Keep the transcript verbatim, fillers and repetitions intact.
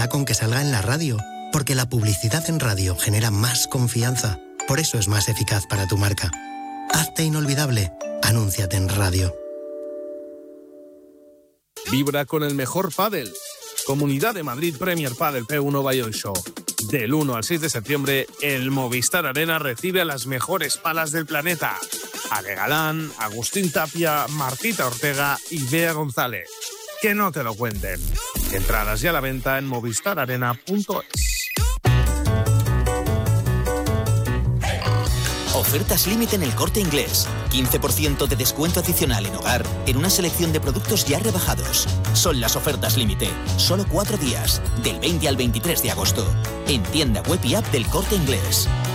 basta con que salga en la radio, porque la publicidad en radio genera más confianza. Por eso es más eficaz para tu marca. Hazte inolvidable. Anúnciate en radio. Vibra con el mejor pádel. Comunidad de Madrid Premier Padel P uno by Oisho. Del uno al seis de septiembre, el Movistar Arena recibe a las mejores palas del planeta. Ale Galán, Agustín Tapia, Martita Ortega y Bea González. Que no te lo cuenten. Entradas ya a la venta en movistar arena punto es. Ofertas límite en El Corte Inglés. quince por ciento de descuento adicional en hogar en una selección de productos ya rebajados. Son las ofertas límite. Solo cuatro días, del veinte al veintitrés de agosto. En tienda web y app del Corte Inglés.